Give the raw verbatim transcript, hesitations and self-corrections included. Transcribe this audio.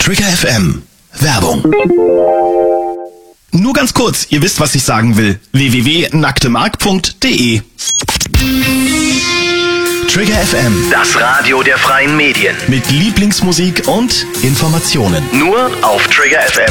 Trigger F M. Werbung. Nur ganz kurz, ihr wisst, was ich sagen will. w w w punkt nacktemark punkt de Trigger F M. Das Radio der freien Medien. Mit Lieblingsmusik und Informationen. Nur auf Trigger F M.